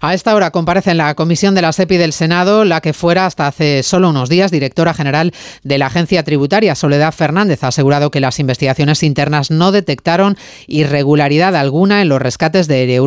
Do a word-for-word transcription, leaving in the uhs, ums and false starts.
A esta hora comparece en la comisión de la SEPI del Senado la que fuera hasta hace solo unos días directora general de la Agencia Tributaria. Soledad Fernández ha asegurado que las investigaciones internas no detectaron irregularidad alguna en los rescates de